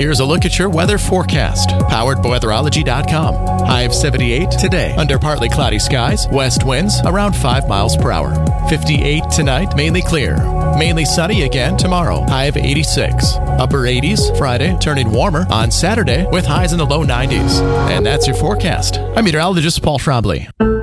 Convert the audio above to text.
Here's a look at your weather forecast, powered by weatherology.com. High of 78 today, under partly cloudy skies, west winds around 5 miles per hour. 58 tonight, mainly clear. Mainly sunny again tomorrow, high of 86. Upper 80s Friday, turning warmer on Saturday with highs in the low 90s. And that's your forecast. I'm meteorologist Paul Schraubly.